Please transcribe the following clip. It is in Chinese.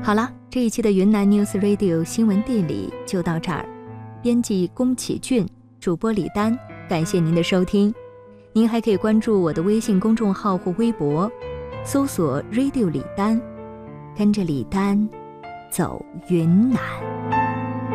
好了，这一期的云南 News Radio 新闻地理就到这儿。编辑宫启俊，主播李丹，感谢您的收听。您还可以关注我的微信公众号或微博，搜索 Radio 李丹，跟着李丹走云南。